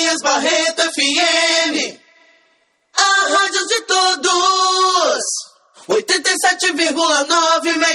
Elias Barreto FM, a rádio de todos, 87,9 MHz.